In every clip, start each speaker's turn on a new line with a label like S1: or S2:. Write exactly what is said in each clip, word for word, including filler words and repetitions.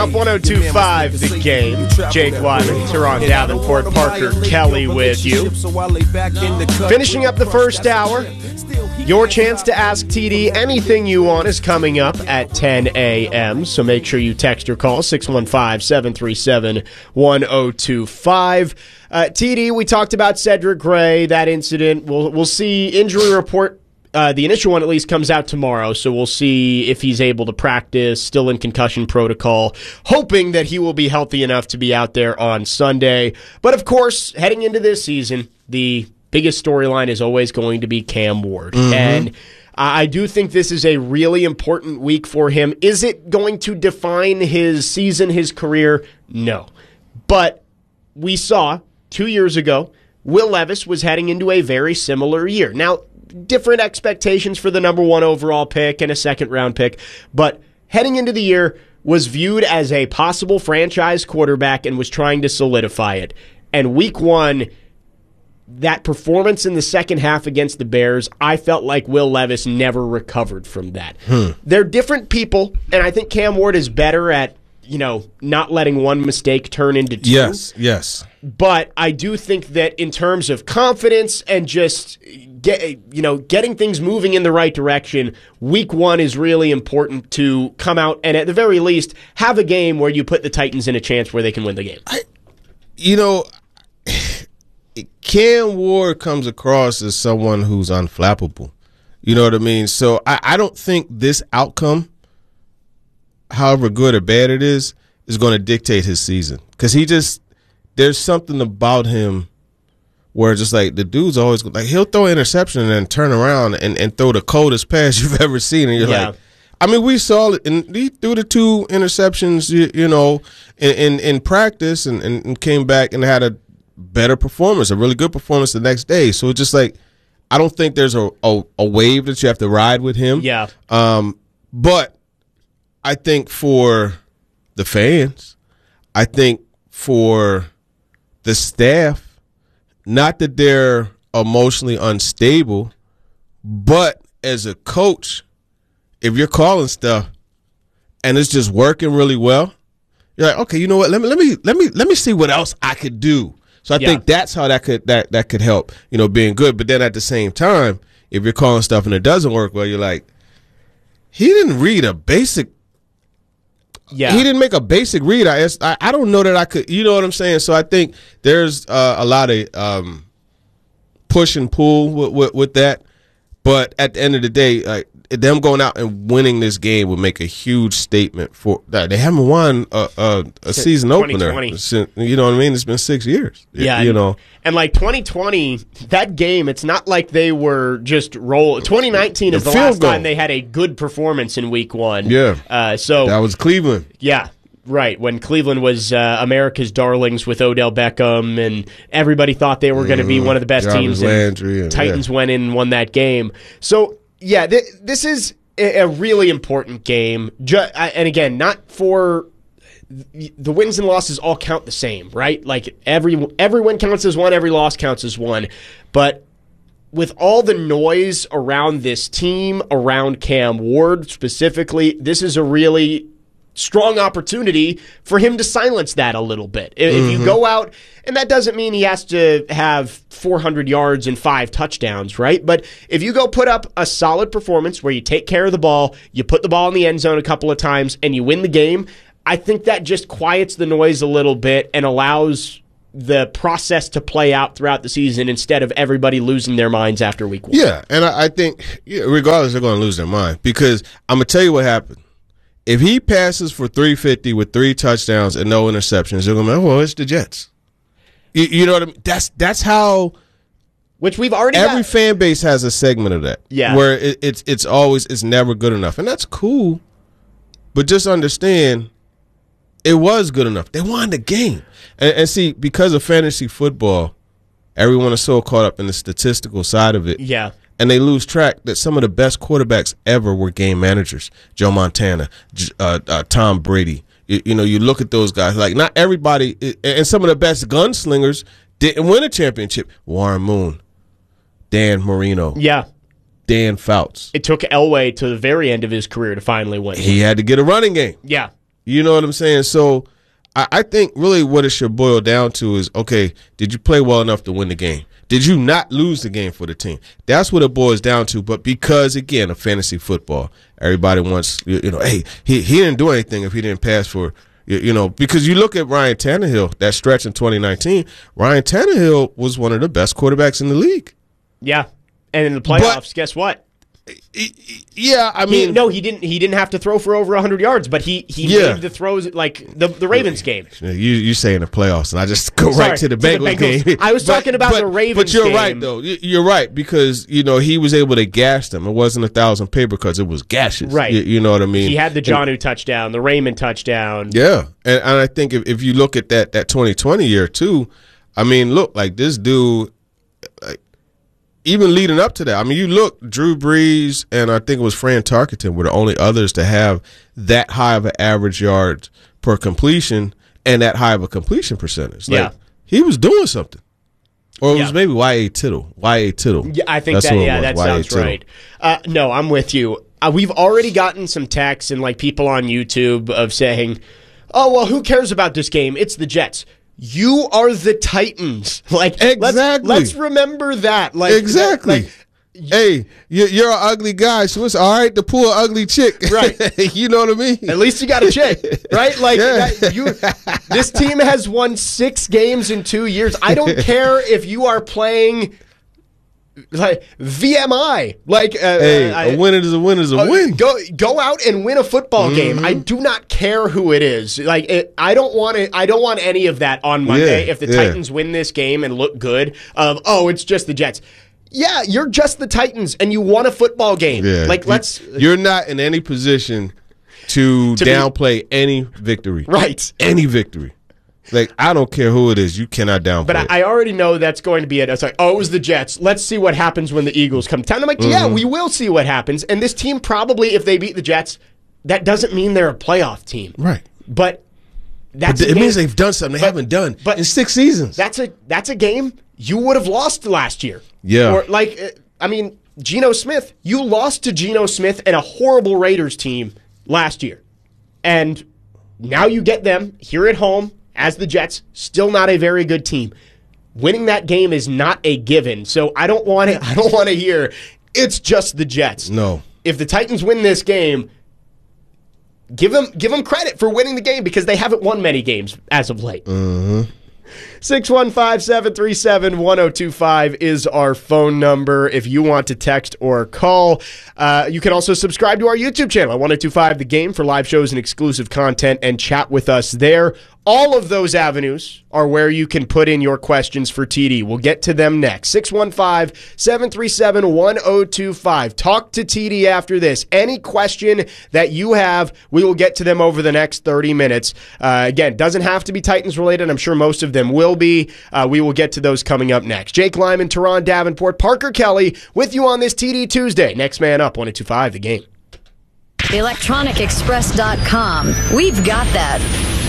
S1: Up one oh two point five, The Game. Jake Wyman, Teron Davenport, Parker Kelly with you. Finishing up the first hour, your chance to ask T D anything you want is coming up at ten a.m., so make sure you text or call six one five, seven three seven, one oh two five. Uh, T D, we talked about Cedric Gray, that incident. We'll, we'll see injury report. Uh, the initial one at least comes out tomorrow, so we'll see if he's able to practice, still in concussion protocol, hoping that he will be healthy enough to be out there on Sunday. But of course, heading into this season, the biggest storyline is always going to be Cam Ward. Mm-hmm. And I do think this is a really important week for him. Is it going to define his season, his career? No. But we saw two years ago, Will Levis was heading into a very similar year. Now, different expectations for the number one overall pick and a second-round pick, but heading into the year was viewed as a possible franchise quarterback and was trying to solidify it. And week one, that performance in the second half against the Bears, I felt like Will Levis never recovered from that. Hmm. They're different people, and I think Cam Ward is better at, you know, not letting one mistake turn into two.
S2: Yes, yes.
S1: But I do think that in terms of confidence and just get, you know, getting things moving in the right direction, week one is really important to come out and at the very least have a game where you put the Titans in a chance where they can win the game.
S2: I, you know, Cam Ward comes across as someone who's unflappable. You know what I mean? So I, I don't think this outcome, however good or bad it is, is going to dictate his season. Because he just, there's something about him where just like the dude's always, like he'll throw an interception and then turn around and, and throw the coldest pass you've ever seen. And you're yeah. like, I mean, we saw it, and he threw the two interceptions, you, you know, in, in, in practice and, and, and came back and had a better performance, a really good performance the next day. So it's just like, I don't think there's a, a, a wave that you have to ride with him.
S1: Yeah.
S2: Um, but I think for the fans, I think for the staff, not that they're emotionally unstable, but as a coach, if you're calling stuff and it's just working really well, you're like, okay, you know what? Let me let me let me let me see what else I could do. So I yeah. think that's how that could that that could help, you know, being good. But then at the same time, if you're calling stuff and it doesn't work well, you're like, he didn't read a basic. Yeah. He didn't make a basic read. I, I I don't know that I could, you know what I'm saying? So I think there's uh, a lot of um, push and pull with, with, with that. But at the end of the day, like, them going out and winning this game would make a huge statement for that. They haven't won a, a, a season opener since, you know what I mean? It's been six years.
S1: Yeah,
S2: you
S1: and,
S2: know.
S1: And like twenty twenty, that game, it's not like they were just roll. twenty nineteen is the, the last goal. time they had a good performance in week one.
S2: Yeah,
S1: uh, so
S2: that was Cleveland.
S1: Yeah. Right, when Cleveland was uh, America's darlings with Odell Beckham, and everybody thought they were going to be one of the best
S2: Jarvis
S1: teams.
S2: Landry,
S1: and
S2: and,
S1: Titans
S2: yeah.
S1: went in and won that game. So, yeah, th- this is a, a really important game. Ju- and again, not for the wins and losses all count the same, right? Like every every win counts as one, every loss counts as one. But with all the noise around this team, around Cam Ward specifically, this is a really strong opportunity for him to silence that a little bit. If mm-hmm. you go out, and that doesn't mean he has to have four hundred yards and five touchdowns, right? But if you go put up a solid performance where you take care of the ball, you put the ball in the end zone a couple of times, and you win the game, I think that just quiets the noise a little bit and allows the process to play out throughout the season instead of everybody losing their minds after week one.
S2: Yeah, and I, I think yeah, regardless, they're going to lose their mind because I'm going to tell you what happened. If he passes for three fifty with three touchdowns and no interceptions, they're going to be, oh, well, it's the Jets. You, you know what I mean? That's that's how.
S1: Which we've already.
S2: Every
S1: got.
S2: fan base has a segment of that.
S1: Yeah.
S2: Where it, it's it's always it's never good enough, and that's cool. But just understand, it was good enough. They won the game, and, and see because of fantasy football, everyone is so caught up in the statistical side of it.
S1: Yeah.
S2: And they lose track that some of the best quarterbacks ever were game managers. Joe Montana, uh, uh, Tom Brady. You, you know, you look at those guys. Like, not everybody, and some of the best gunslingers didn't win a championship. Warren Moon, Dan Marino.
S1: Yeah.
S2: Dan Fouts.
S1: It took Elway to the very end of his career to finally win.
S2: He had to get a running game.
S1: Yeah.
S2: You know what I'm saying? So I, I think really what it should boil down to is, okay, did you play well enough to win the game? Did you not lose the game for the team? That's what it boils down to. But because, again, of fantasy football, everybody wants, you, you know, hey, he, he didn't do anything if he didn't pass for, you, you know, because you look at Ryan Tannehill, that stretch in twenty nineteen, Ryan Tannehill was one of the best quarterbacks in the league.
S1: Yeah. And in the playoffs, but, guess what?
S2: Yeah, I mean,
S1: he, no, he didn't. He didn't have to throw for over one hundred yards, but he he
S2: yeah.
S1: made the throws like the the Ravens game.
S2: You you say in the playoffs, and I just go
S1: Sorry,
S2: right to the
S1: to
S2: Bengals,
S1: the Bengals
S2: game.
S1: I was
S2: but,
S1: talking about
S2: but,
S1: the Ravens.
S2: But you're
S1: game.
S2: right, though. You're right because you know he was able to gash them. It wasn't a thousand paper cuts; it was gashes.
S1: Right.
S2: You, you know what I mean?
S1: He had the Jonnu touchdown, the Raymond touchdown.
S2: Yeah, and, and I think if, if you look at that that twenty twenty year too, I mean, look like this dude. Like, even leading up to that, I mean, you look, Drew Brees and I think it was Fran Tarkenton were the only others to have that high of an average yards per completion and that high of a completion percentage. Like,
S1: yeah.
S2: He was doing something. Or it
S1: yeah.
S2: was maybe Y A Tittle. Y A Tittle.
S1: Yeah, I think
S2: That's
S1: that,
S2: who it
S1: yeah,
S2: was,
S1: that
S2: Y A
S1: sounds
S2: Tittle.
S1: right. Uh, no, I'm with you. Uh, we've already gotten some texts and like people on YouTube of saying, oh, well, who cares about this game? It's the Jets. You are the Titans. Like
S2: exactly.
S1: Let's, let's remember that. Like
S2: exactly.
S1: Like,
S2: hey, you're, you're an ugly guy, so it's all right to pull an ugly chick.
S1: Right.
S2: You know what I mean?
S1: At least you got a chick, right? Like
S2: yeah.
S1: that, you. This team has won six games in two years. I don't care if you are playing. Like V M I, like uh,
S2: hey,
S1: I,
S2: a win is a win is a
S1: uh,
S2: win.
S1: Go go out and win a football
S2: mm-hmm.
S1: game. I do not care who it is. Like it, I don't want to. I don't want any of that on Monday.
S2: Yeah,
S1: if the
S2: yeah.
S1: Titans win this game and look good, of oh, it's just the Jets. Yeah, you're just the Titans, and you won a football game.
S2: Yeah.
S1: Like let's.
S2: You're not in any position to,
S1: to
S2: downplay be, any victory.
S1: Right.
S2: Any victory. Like, I don't care who it is. You cannot downplay
S1: But
S2: it.
S1: I already know that's going to be it. I was like, oh, it was the Jets. Let's see what happens when the Eagles come to town. I'm like, mm-hmm. yeah, we will see what happens. And this team probably, if they beat the Jets, that doesn't mean they're a playoff team.
S2: Right.
S1: But that's
S2: but
S1: a
S2: it
S1: game,
S2: means they've done something they
S1: but,
S2: haven't done
S1: but
S2: in six seasons.
S1: That's a that's a game you would have lost last year.
S2: Yeah.
S1: Or like, I mean, Geno Smith. You lost to Geno Smith and a horrible Raiders team last year. And now you get them here at home. As the Jets, still not a very good team. Winning that game is not a given. So I don't want to. I don't want to hear it's just the Jets.
S2: No.
S1: If the Titans win this game, give them give them credit for winning the game because they haven't won many games as of late.
S2: Mm-hmm.
S1: six one five, seven three seven, one zero two five is our phone number if you want to text or call. Uh, you can also subscribe to our YouTube channel at one zero two five The Game for live shows and exclusive content and chat with us there. All of those avenues are where you can put in your questions for T D. We'll get to them next. six one five, seven three seven, one zero two five. Talk to T D after this. Any question that you have, we will get to them over the next thirty minutes. Uh, again, doesn't have to be Titans related. I'm sure most of them will be. Uh, we will get to those coming up next. Jake Lyman, Teron Davenport, Parker Kelly with you on this T D Tuesday. Next man up, one zero two five The Game.
S3: electronic express dot com. We've got that.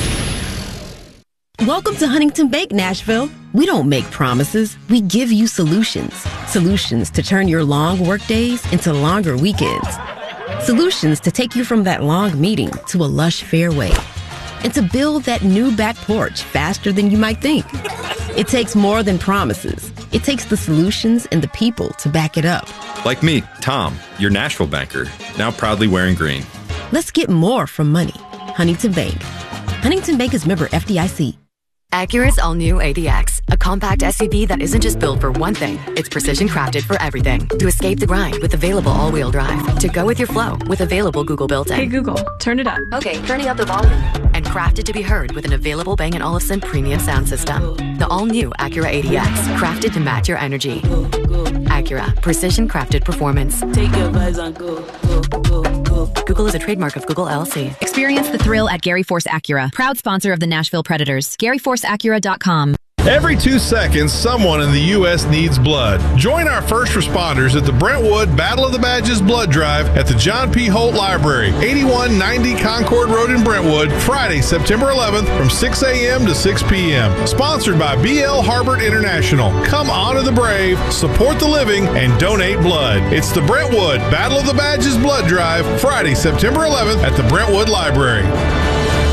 S4: Welcome to Huntington Bank, Nashville. We don't make promises. We give you solutions. Solutions to turn your long work days into longer weekends. Solutions to take you from that long meeting to a lush fairway. And to build that new back porch faster than you might think. It takes more than promises. It takes the solutions and the people to back it up.
S5: Like me, Tom, your Nashville banker, now proudly wearing green.
S4: Let's get more from money. Huntington Bank. Huntington Bank is member F D I C.
S6: Acura's all-new A D X, a compact S U V that isn't just built for one thing, it's precision crafted for everything. To escape the grind with available all-wheel drive. To go with your flow with available Google built-in.
S7: Hey Google, turn it up.
S6: Okay, turning up the volume. And crafted to be heard with an available Bang and Olufsen premium sound system. The all-new Acura A D X, crafted to match your energy. Acura, precision crafted performance.
S8: Take your vibes and go, go, go, go.
S6: Google is a trademark of Google L L C.
S9: Experience the thrill at Gary Force Acura, proud sponsor of the Nashville Predators. Gary Force Acura dot com.
S10: Every two seconds, someone in the U S needs blood. Join our first responders at the Brentwood Battle of the Badges Blood Drive at the John P. Holt Library, eighty-one ninety Concord Road in Brentwood, Friday, September eleventh from six a.m. to six p.m. Sponsored by B L Harbert International. Come honor the brave, support the living, and donate blood. It's the Brentwood Battle of the Badges Blood Drive, Friday, September eleventh at the Brentwood Library.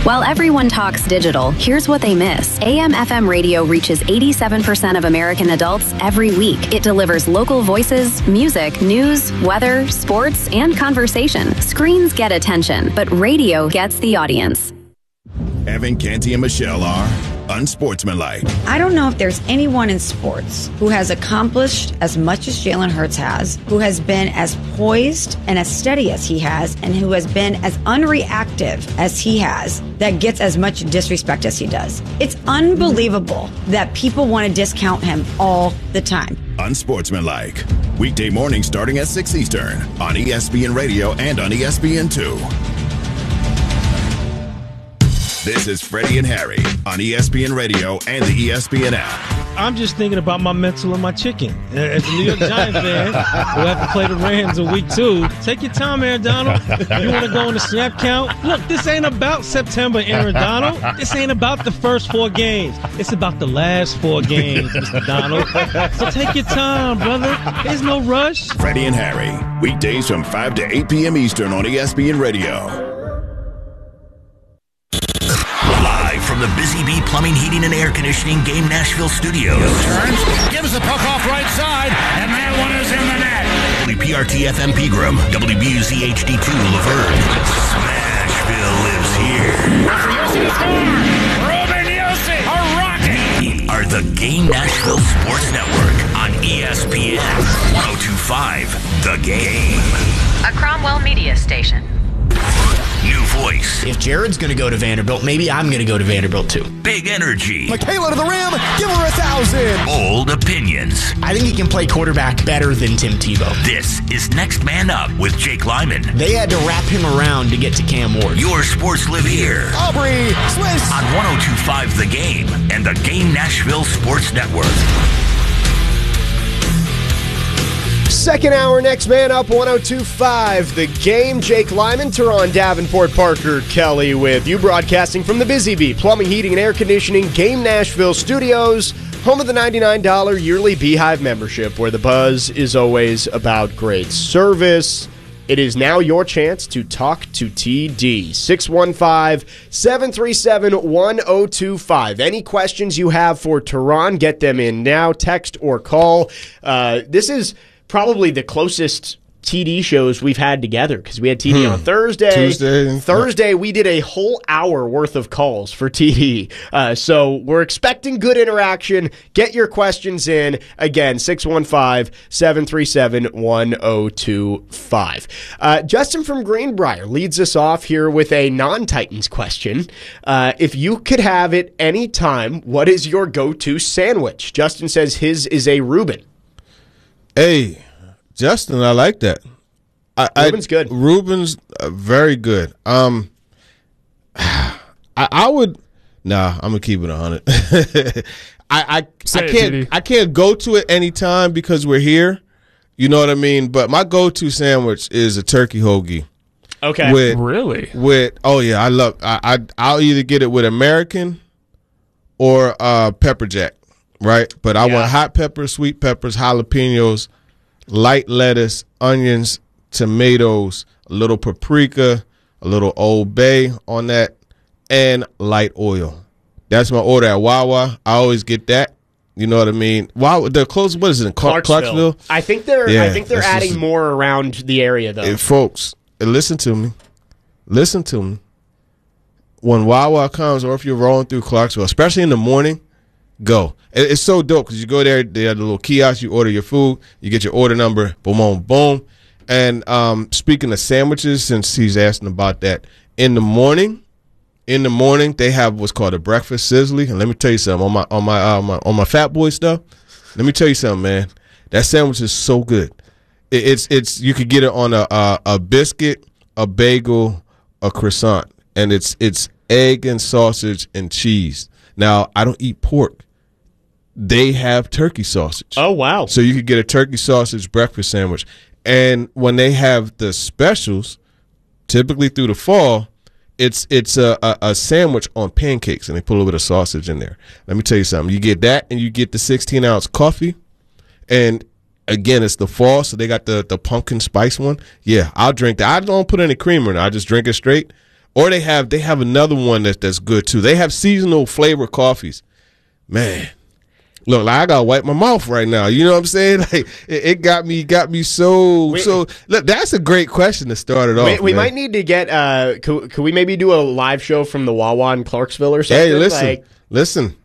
S9: While everyone talks digital, here's what they miss. A M F M radio reaches eighty-seven percent of American adults every week. It delivers local voices, music, news, weather, sports, and conversation. Screens get attention, but radio gets the audience.
S7: Evan, Canty, and Michelle are unsportsmanlike.
S11: I don't know if there's anyone in sports who has accomplished as much as Jalen Hurts has, who has been as poised and as steady as he has, and who has been as unreactive as he has, that gets as much disrespect as he does. It's unbelievable that people want to discount him all the time.
S7: Unsportsmanlike. Weekday mornings starting at six Eastern on E S P N Radio and on E S P N two. This is Freddie and Harry on E S P N Radio and the E S P N app.
S12: I'm just thinking about my mental and my chicken. As a New York Giants fan, we'll have to play the Rams in week two. Take your time, Aaron Donald. You want to go on the snap count? Look, this ain't about September, Aaron Donald. This ain't about the first four games. It's about the last four games, Mister Donald. So take your time, brother. There's no rush.
S7: Freddie and Harry, weekdays from five to eight p.m. Eastern on E S P N Radio.
S13: From the Busy Bee Plumbing, Heating, and Air Conditioning Game Nashville Studios.
S14: Turns, gives the puck off right side, and that one is in the net.
S13: W P R T F M Pegram, W B U Z H D two Laverne. Smashville lives here.
S14: After Yossi to score, Ruben Yossi, a rocket.
S13: We are the Game Nashville Sports Network on E S P N one oh two point five, The Game.
S6: A Cromwell Media Station.
S13: New voice.
S15: If Jared's going to go to Vanderbilt, maybe I'm going to go to Vanderbilt too.
S13: Big energy.
S15: Michaela to the rim. Give her a thousand.
S13: Bold opinions.
S15: I think he can play quarterback better than Tim Tebow.
S13: This is Next Man Up with Jake Lyman.
S15: They had to wrap him around to get to Cam Ward.
S13: Your sports live here.
S15: Aubrey Swiss.
S13: On one oh two point five The Game and the Game Nashville Sports Network.
S1: Second hour, Next Man Up, one oh two point five The Game. Jake Lyman, Teron Davenport, Parker Kelly with you, broadcasting from the Busy Bee Plumbing, Heating, and Air Conditioning Game Nashville Studios, home of the ninety-nine dollars yearly Beehive membership, where the buzz is always about great service. It is now your chance to talk to T D. six one five, seven three seven, one oh two five. Any questions you have for Teron, get them in now. Text or call. Uh, this is probably the closest T D shows we've had together, because we had T D hmm. on Thursday.
S2: Tuesday.
S1: Thursday, we did a whole hour worth of calls for T D. Uh, so we're expecting good interaction. Get your questions in. Again, six one five, seven three seven, one oh two five. Uh, Justin from Greenbrier leads us off here with a non-Titans question. Uh, if you could have it any time, what is your go-to sandwich? Justin says his is a Reuben.
S2: Hey, Justin, I like that. I,
S1: Reuben's
S2: I,
S1: good.
S2: Reuben's uh, very good. Um, I, I would. Nah, I'm gonna keep it a hundred. I I, I can't I can't go to it anytime because we're here. You know what I mean? But my go-to sandwich is a turkey hoagie.
S1: Okay.
S2: With,
S16: really?
S2: With oh yeah, I love. I, I I'll either get it with American or uh, pepper jack. Right, but I yeah. want hot peppers, sweet peppers, jalapenos, light lettuce, onions, tomatoes, a little paprika, a little Old Bay on that, and light oil. That's my order at Wawa. I always get that. You know what I mean? Wow, they're close. What is it?
S1: Clarksville.
S2: Clarksville.
S1: I think they're.
S2: Yeah,
S1: I think they're adding just, more around the area though.
S2: Hey, folks, listen to me. Listen to me. When Wawa comes, or if you're rolling through Clarksville, especially in the morning, go. It's so dope because you go there, they have the little kiosk, you order your food, you get your order number, boom, boom, boom. And um, speaking of sandwiches, since he's asking about that, in the morning, in the morning they have what's called a breakfast sizzly. And let me tell you something on my on my, uh, my on my Fat Boy stuff. Let me tell you something, man. That sandwich is so good. It, it's it's you could get it on a, a a biscuit, a bagel, a croissant, and it's it's egg and sausage and cheese. Now I don't eat pork. They have turkey sausage.
S1: Oh, wow.
S2: So you could get a turkey sausage breakfast sandwich. And when they have the specials, typically through the fall, it's it's a, a, a sandwich on pancakes, and they put a little bit of sausage in there. Let me tell you something. You get that, and you get the sixteen-ounce coffee. And, again, it's the fall, so they got the, the pumpkin spice one. Yeah, I'll drink that. I don't put any creamer in it. I just drink it straight. Or they have they have another one that that's good too. They have seasonal flavor coffees. Man, look, like I gotta wipe my mouth right now. You know what I'm saying? Like it, it got me got me so
S1: we,
S2: so. Look, that's a great question to start it
S1: we,
S2: off.
S1: We
S2: man.
S1: might need to get. Uh, could, could we maybe do a live show from the Wawa in Clarksville or something?
S2: Hey, listen,
S1: like,
S2: listen,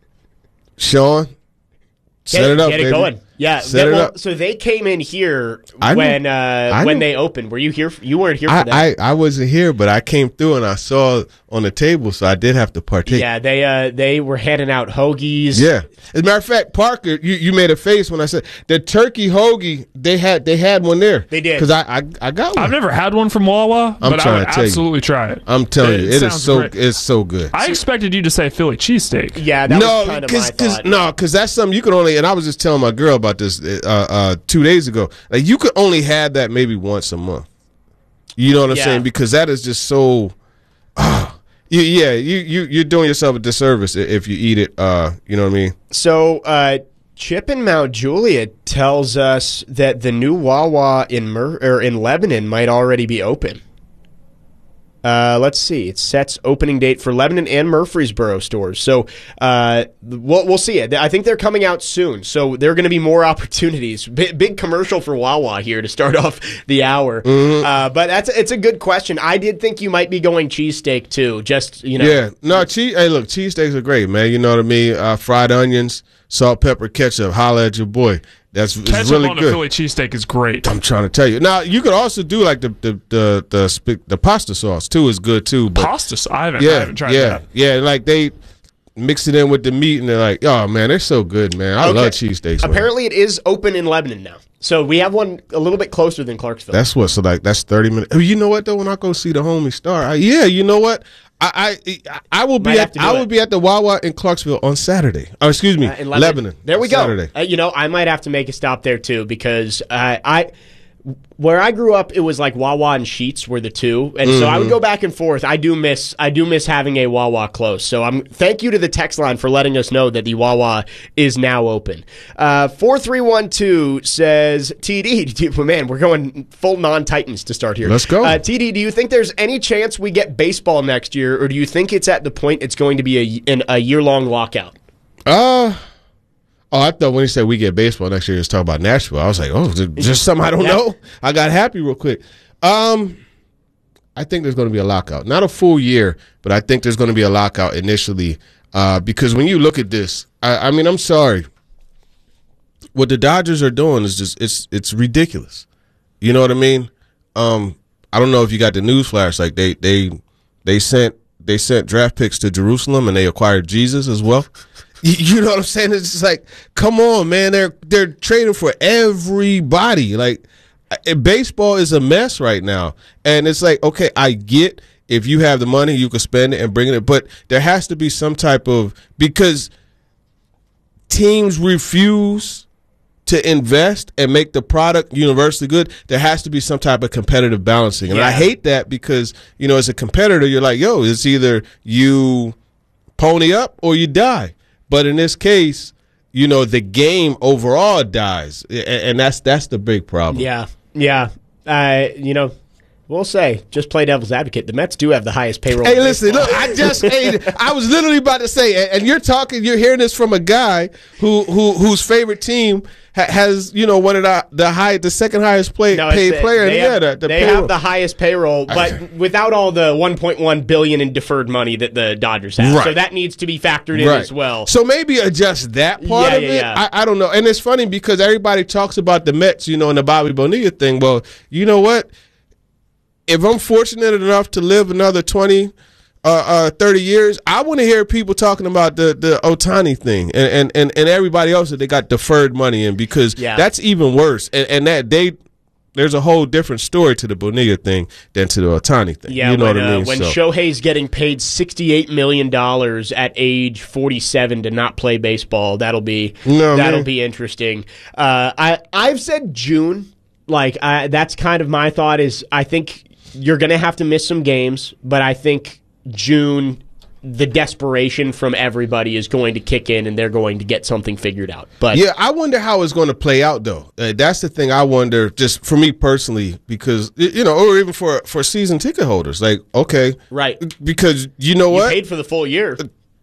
S2: Sean, set
S1: get,
S2: it up,
S1: get it
S2: baby.
S1: going. Yeah,
S2: set
S1: that,
S2: it
S1: well,
S2: up.
S1: So they came in here
S2: I
S1: when
S2: knew,
S1: uh, when they opened. Were you here? For, you weren't here for
S2: I,
S1: that.
S2: I, I wasn't here, but I came through and I saw on the table, so I did have to partake.
S1: Yeah, they uh, they were handing out hoagies.
S2: Yeah, as a matter of fact, Parker, you, you made a face when I said the turkey hoagie. They had they had one there.
S1: They did
S2: because I, I I got one.
S16: I've never had one from Wawa,
S2: I'm
S16: but I
S2: trying
S16: would
S2: to tell
S16: absolutely
S2: you.
S16: try it.
S2: I'm telling
S16: it
S2: you, it is
S16: sounds
S2: so
S16: great.
S2: it's so good.
S16: I expected you to say Philly cheesesteak.
S1: Yeah, that
S2: no,
S1: was kind of my thought.
S2: No, because that's something you could only. And I was just telling my girl about this uh, uh, two days ago. Like you could only have that maybe once a month. You know what I'm
S1: Yeah.
S2: saying? Because that is just so. Uh, you, yeah, you you you're doing yourself a disservice if you eat it. Uh, you know what I mean?
S1: So uh, Chip in Mount Juliet tells us that the new Wawa in Mer- or in Lebanon might already be open. Uh, let's see. It sets opening date for Lebanon and Murfreesboro stores. So uh, we'll, we'll see it. I think they're coming out soon. So there are going to be more opportunities. B- big commercial for Wawa here to start off the hour.
S2: Mm-hmm.
S1: Uh, but that's it's a good question. I did think you might be going cheesesteak too. Just, you know.
S2: Yeah. No, cheese. Hey, look, cheesesteaks are great, man. You know what I mean? Uh, fried onions, salt, pepper, ketchup. Holla at your boy. That's it's
S16: Ketchup
S2: really
S16: on
S2: good.
S16: a Philly cheesesteak is great.
S2: I'm trying to tell you. Now you could also do like the the the the, sp- the pasta sauce too is good too. But
S16: Pasta sauce? I haven't,
S2: yeah,
S16: I haven't tried
S2: yeah,
S16: that.
S2: Yeah, like they mix it in with the meat and they're like, oh man, they're so good, man. I
S1: Okay.
S2: love cheesesteaks. man.
S1: Apparently it is open in Lebanon now. So we have one a little bit closer than Clarksville.
S2: That's what. So like that's thirty minutes. You know what though? When I go see the homie Star, I, yeah, you know what? I I, I will be
S1: Might have
S2: at
S1: to do
S2: I will
S1: it.
S2: be at the Wawa in Clarksville on Saturday. Oh, excuse me,
S1: Uh, in
S2: Lebanon.
S1: Lebanon. There we go.
S2: Saturday.
S1: Uh, you know, I might have to make a stop there too because uh, I, where I grew up, it was like Wawa and Sheetz were the two, and so I would
S2: Mhm.
S1: go back and forth. I do miss, I do miss having a Wawa close. So I'm thank you to the text line for letting us know that the Wawa is now open. Uh, four three one two says T D. do you- Man, we're going full non-Titans to start here.
S2: Let's go.
S1: Uh, T D, do you think there's any chance we get baseball next year, or do you think it's at the point it's going to be a, an, a year-long lockout?
S2: Uh oh, I thought when he said we get baseball next year, he was talking about Nashville. I was like, oh, is it just something I don't
S1: Yeah.
S2: know. I got happy real quick. Um, I think there's going to be a lockout, not a full year, but I think there's going to be a lockout initially. Uh, because when you look at this, I, I mean, I'm sorry, what the Dodgers are doing is just it's it's ridiculous. You know what I mean? Um, I don't know if you got the news flash. Like they they they sent they sent draft picks to Jerusalem and they acquired Jesus as well. You, you know what I'm saying? It's just like, come on, man. They're they're trading for everybody. Like uh, baseball is a mess right now, and it's like, okay, I get if you have the money, you can spend it and bring it, but there has to be some type of because teams refuse to invest and make the product universally good. There has to be some type of competitive balancing, and I
S1: Yeah.
S2: hate that because you know, as a competitor, you're like, yo, it's either you pony up or you die. But in this case, you know, the game overall dies, and, and that's that's the big problem.
S1: Yeah, yeah. Uh, you know, we'll say, just play devil's advocate. The Mets do have the highest payroll.
S2: Hey,
S1: in
S2: listen,
S1: baseball.
S2: look, I just, hey, I was literally about to say, and- and you're talking, you're hearing this from a guy who, who whose favorite team ha- has, you know, one of the the high, the second highest play,
S1: No, it's
S2: paid
S1: the-
S2: player.
S1: They,
S2: yeah,
S1: have,
S2: the, the
S1: they
S2: payroll.
S1: have the highest payroll, but without all the one point one billion dollars in deferred money that the Dodgers have.
S2: Right.
S1: So that needs to be factored in
S2: Right.
S1: as well.
S2: So maybe adjust that part
S1: Yeah,
S2: of
S1: yeah,
S2: it.
S1: yeah.
S2: I, I don't know. And it's funny because everybody talks about the Mets, you know, and the Bobby Bonilla thing. Well, you know what? If I'm fortunate enough to live another twenty, uh, uh, thirty years, I want to hear people talking about the, the Ohtani thing and, and, and, and everybody else that they got deferred money in because
S1: Yeah.
S2: that's even worse. And, and that they there's a whole different story to the Bonilla thing than to the Ohtani thing.
S1: Yeah,
S2: you know
S1: when,
S2: what I mean?
S1: uh, when
S2: So-
S1: Shohei's getting paid sixty-eight million dollars at age forty-seven to not play baseball, that'll be
S2: No,
S1: that'll
S2: man.
S1: be interesting. Uh, I I've said June, like I, that's kind of my thought. Is I think you're going to have to miss some games, but I think June the desperation from everybody is going to kick in and they're going to get something figured out. But
S2: yeah, I wonder how it's going to play out, though. Uh, that's the thing I wonder, just for me personally, because, you know, or even for, for season ticket holders. Like, okay.
S1: Right.
S2: Because you know
S1: you
S2: what?
S1: paid for the full year.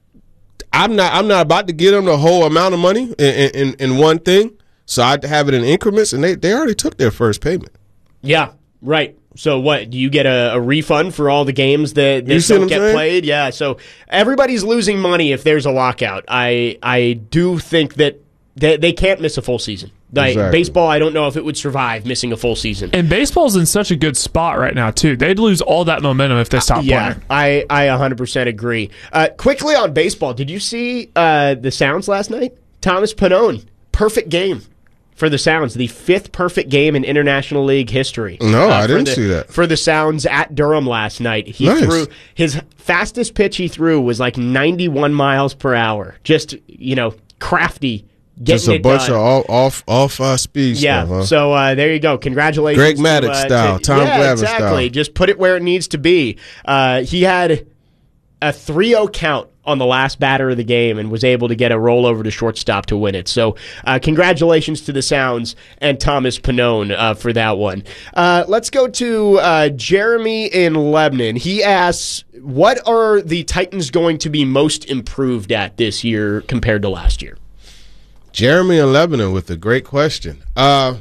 S2: I'm not I'm not about to give them the whole amount of money in, in, in one thing. So I'd have it in increments, and they, they already took their first payment.
S1: Yeah, right. So what, do you get a, a refund for all the games that, that don't get
S2: saying?
S1: played? Yeah, so everybody's losing money if there's a lockout. I I do think that they, they can't miss a full season. Like,
S16: Exactly.
S1: baseball, I don't know if it would survive missing a full season.
S16: And baseball's in such a good spot right now, too. They'd lose all that momentum if they stopped
S1: Yeah,
S16: playing.
S1: I, I one hundred percent agree. Uh, quickly on baseball, did you see uh, the Sounds last night? Thomas Pannone, perfect game for the Sounds, the fifth perfect game in International League history.
S2: No,
S1: uh,
S2: I
S1: for
S2: didn't
S1: the-
S2: see that.
S1: For the Sounds at Durham last night. He
S2: Nice.
S1: threw his fastest pitch he threw was like ninety-one miles per hour. Just, you know, crafty. Getting
S2: Just a
S1: it
S2: bunch
S1: done.
S2: of all, off off uh, speed
S1: Yeah,
S2: stuff, huh?
S1: so uh, there you go. Congratulations.
S2: Greg
S1: to,
S2: Maddux
S1: uh,
S2: style,
S1: to-
S2: Tom
S1: yeah,
S2: Glavine
S1: exactly.
S2: style.
S1: Just put it where it needs to be. Uh, he had a three oh count on the last batter of the game and was able to get a rollover to shortstop to win it. So uh, congratulations to the Sounds and Thomas Pannone uh, for that one. Uh, let's go to uh, Jeremy in Lebanon. He asks, what are the Titans going to be most improved at this year compared to last year?
S2: Jeremy in Lebanon with a great question. Uh,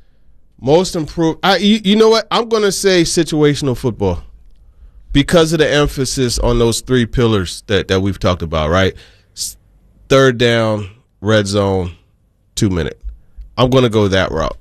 S2: most improved. I, you, you know what? I'm going to say situational football because of the emphasis on those three pillars that, that we've talked about, right? S- Third down, red zone, two minute. I'm going to go that route.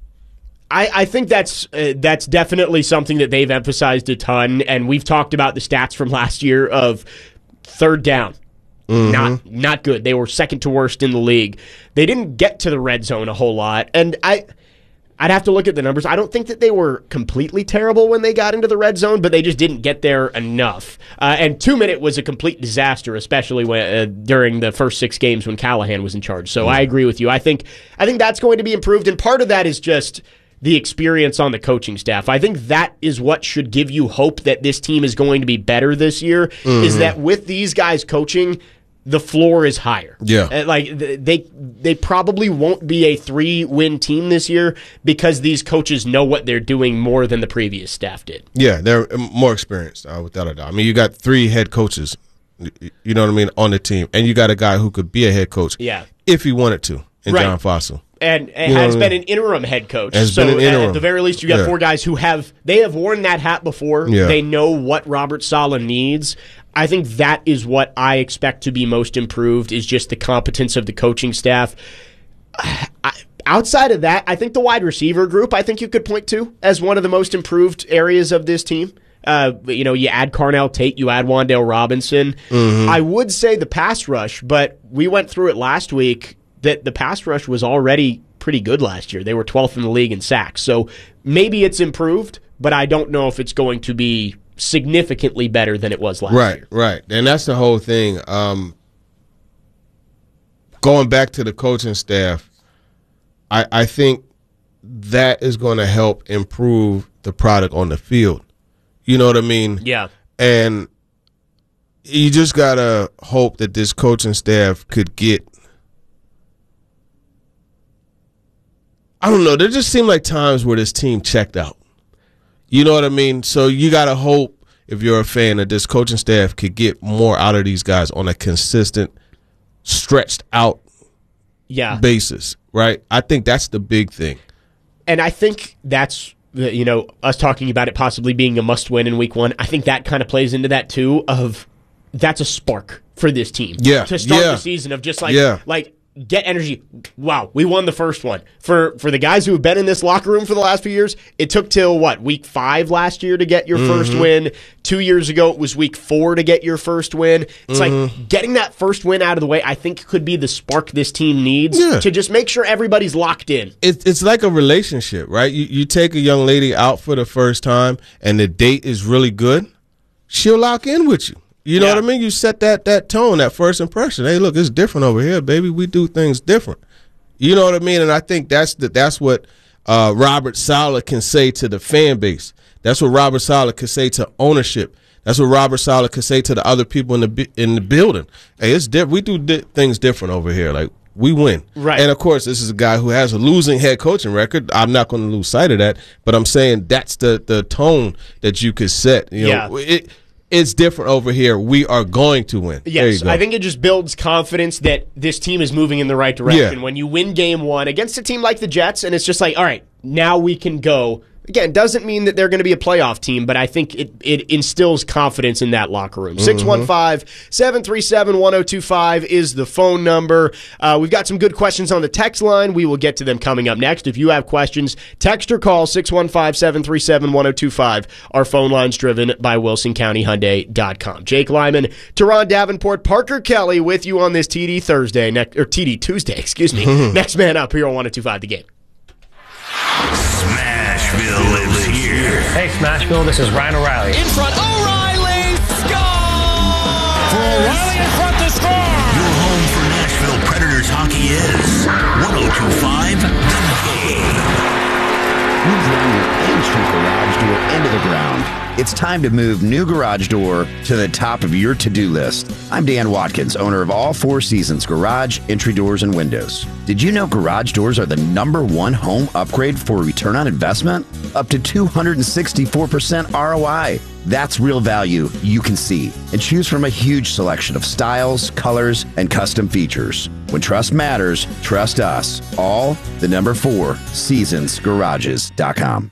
S1: I, I think that's uh, that's definitely something that they've emphasized a ton, and we've talked about the stats from last year of third down.
S2: Mm-hmm.
S1: Not not good. They were second to worst in the league. They didn't get to the red zone a whole lot, and I I'd have to look at the numbers. I don't think that they were completely terrible when they got into the red zone, but they just didn't get there enough. Uh, and two minute was a complete disaster, especially when, uh, during the first six games when Callahan was in charge. So I agree with you. I think I think that's going to be improved, and part of that is just the experience on the coaching staff. I think that is what should give you hope that this team is going to be better this year,
S2: Mm-hmm.
S1: is that with these guys coaching, the floor is higher.
S2: Yeah.
S1: Uh, Like th- they they probably won't be a three-win team this year because these coaches know what they're doing more than the previous staff did.
S2: Yeah, they're more experienced, uh, without a doubt. I mean, you got three head coaches, you know what I mean, on the team, and you got a guy who could be a head coach
S1: Yeah.
S2: if he wanted to, in
S1: Right.
S2: John Fossil.
S1: And, and
S2: You know
S1: has
S2: what I
S1: been
S2: mean?
S1: an interim head coach.
S2: Has
S1: so
S2: been an
S1: at-
S2: interim.
S1: at the very least, you got
S2: Yeah.
S1: four guys who have they have worn that hat before.
S2: Yeah.
S1: They know what Robert Saleh needs. I think that is what I expect to be most improved, is just the competence of the coaching staff. I, outside of that, I think the wide receiver group, I think you could point to as one of the most improved areas of this team. Uh, you know, you add Carnell Tate, you add Wan'Dale Robinson.
S2: Mm-hmm.
S1: I would say the pass rush, but we went through it last week that the pass rush was already pretty good last year. They were twelfth in the league in sacks. So maybe it's improved, but I don't know if it's going to be significantly better than it was last
S2: Right,
S1: year.
S2: right. And that's the whole thing. Um, going back to the coaching staff, I, I think that is going to help improve the product on the field. You know what I mean?
S1: Yeah.
S2: And you just got to hope that this coaching staff could get, I don't know, there just seem like times where this team checked out. You know what I mean? So you got to hope, if you're a fan, that this coaching staff could get more out of these guys on a consistent, stretched out
S1: Yeah.
S2: basis, right? I think that's the big thing.
S1: And I think that's, the- you know, us talking about it possibly being a must-win in week one, I think that kind of plays into that, too, of that's a spark for this team.
S2: Yeah,
S1: To start
S2: yeah.
S1: the season of just like,
S2: Yeah.
S1: like get energy. Wow, we won the first one. For for the guys who have been in this locker room for the last few years, it took till, what, week five last year to get your first
S2: Mhm.
S1: win. Two years ago, it was week four to get your first win. It's like
S2: Mhm.
S1: getting that first win out of the way, I think, could be the spark this team needs
S2: Yeah.
S1: to just make sure everybody's locked in.
S2: It's it's like a relationship, right? You you take a young lady out for the first time, and the date is really good, she'll lock in with you. You know
S1: Yeah.
S2: what I mean? You set that that tone, that first impression. Hey, look, it's different over here, baby. We do things different. You know what I mean? And I think that's the, that's what uh, Robert Saleh can say to the fan base. That's what Robert Saleh can say to ownership. That's what Robert Saleh could say to the other people in the in the building. Hey, it's diff- we do di- things different over here. Like, we win.
S1: Right.
S2: And, of course, this is a guy who has a losing head coaching record. I'm not going to lose sight of that. But I'm saying that's the, the tone that you could set. You know,
S1: yeah.
S2: It, it's different over here. We are going to win.
S1: Yes, I think it just builds confidence that this team is moving in the right direction.
S2: Yeah.
S1: When you win game one against a team like the Jets, and it's just like, all right, now we can go. Again, doesn't mean that they're going to be a playoff team, but I think it, it instills confidence in that locker room.
S2: Mm-hmm.
S1: six one five, seven three seven, one oh two five is the phone number. Uh, we've got some good questions on the text line. We will get to them coming up next. If you have questions, text or call six one five, seven three seven, one oh two five. Our phone line's driven by Wilson County Hyundai dot com. Jake Lyman, Teron Davenport, Parker Kelly with you on this T D Thursday, ne- or T D Tuesday, excuse me. Next man up here on one oh two five The Game.
S13: Smashville lives here.
S17: Hey, Smashville, this is Ryan O'Reilly.
S14: In front, O'Reilly score! For O'Reilly in front to score!
S13: Your home for Nashville Predators hockey is one oh two five The Game.
S18: Move down your entry garage door into the ground. It's time to move new garage door to the top of your to-do list. I'm Dan Watkins, owner of All Four Seasons Garage, Entry Doors, and Windows. Did you know garage doors are the number one home upgrade for return on investment? Up to two hundred sixty-four percent R O I. That's real value you can see. And choose from a huge selection of styles, colors, and custom features. When trust matters, trust us. All the number four, seasons garages dot com.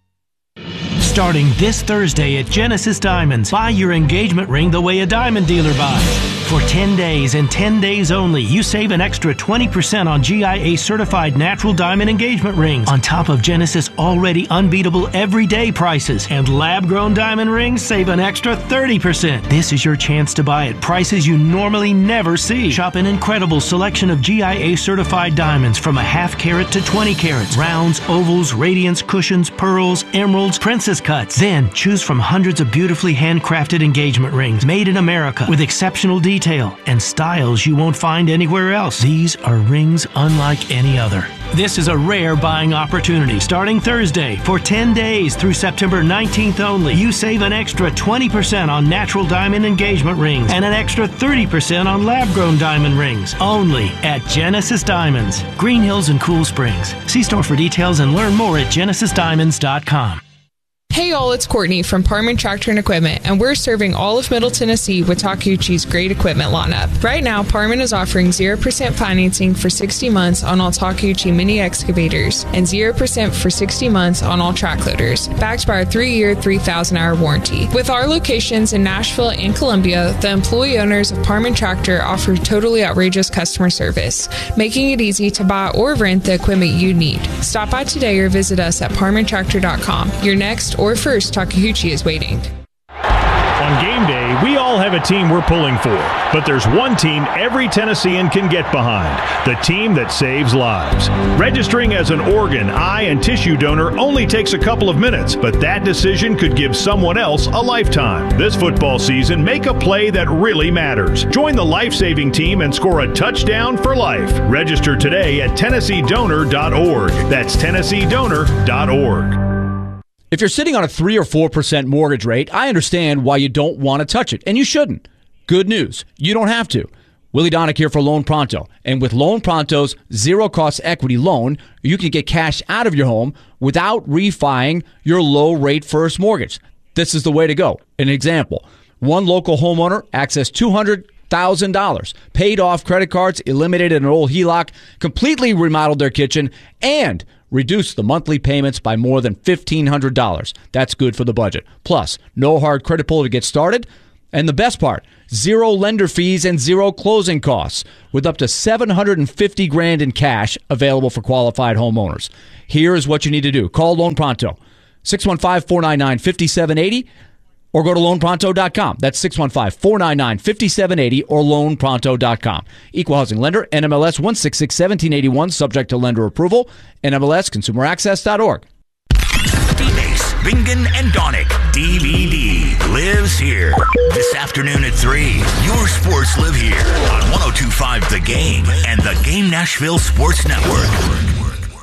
S19: Starting this Thursday at Genesis Diamonds, buy your engagement ring the way a diamond dealer buys. For ten days and ten days only, you save an extra twenty percent on G I A certified natural diamond engagement rings, on top of Genesis already unbeatable everyday prices. And lab-grown diamond rings save an extra thirty percent. This is your chance to buy at prices you normally never see. Shop an incredible selection of G I A certified diamonds from a half carat to twenty carats. Rounds, ovals, radiance, cushions, pearls, emeralds, princess cuts. Then choose from hundreds of beautifully handcrafted engagement rings made in America with exceptional detail and styles you won't find anywhere else. These are rings unlike any other. This is a rare buying opportunity. Starting Thursday for ten days through September nineteenth only, you save an extra twenty percent on natural diamond engagement rings and an extra thirty percent on lab-grown diamond rings. Only at Genesis Diamonds, Green Hills and Cool Springs. See store for details and learn more at genesis diamonds dot com.
S20: Hey all, it's Courtney from Parman Tractor and Equipment, and we're serving all of Middle Tennessee with Takeuchi's great equipment lineup. Right now, Parman is offering zero percent financing for sixty months on all Takeuchi mini excavators and zero percent for sixty months on all track loaders, backed by our three-year, three thousand hour warranty. With our locations in Nashville and Columbia, the employee owners of Parman Tractor offer totally outrageous customer service, making it easy to buy or rent the equipment you need. Stop by today or visit us at parman tractor dot com. Your next or first Takeuchi is waiting.
S21: On game day, we all have a team we're pulling for, but there's one team every Tennessean can get behind, the team that saves lives. Registering as an organ, eye, and tissue donor only takes a couple of minutes, but that decision could give someone else a lifetime. This football season, make a play that really matters. Join the life-saving team and score a touchdown for life. Register today at tennessee donor dot org. That's tennessee donor dot org.
S22: If you're sitting on a three or four percent mortgage rate, I understand why you don't want to touch it, and you shouldn't. Good news, you don't have to. Willie Donick here for Loan Pronto. And with Loan Pronto's zero-cost equity loan, you can get cash out of your home without refining your low-rate first mortgage. This is the way to go. An example, one local homeowner accessed two hundred thousand dollars, paid off credit cards, eliminated an old H E L O C, completely remodeled their kitchen, and reduce the monthly payments by more than fifteen hundred dollars. That's good for the budget. Plus, no hard credit pull to get started. And the best part, zero lender fees and zero closing costs, with up to seven hundred fifty grand in cash available for qualified homeowners. Here is what you need to do. Call Loan Pronto, six one five, four nine nine, five seven eight zero, or go to loan pronto dot com. That's six one five, four nine nine, five seven eight zero or loan pronto dot com. Equal housing lender, N M L S one six six, one seven eight one, subject to lender approval, N M L S consumer access dot org.
S13: D-Base, Bingen, and Donick, D V D, lives here. This afternoon at three, your sports live here on one oh two point five The Game and the Game Nashville Sports Network.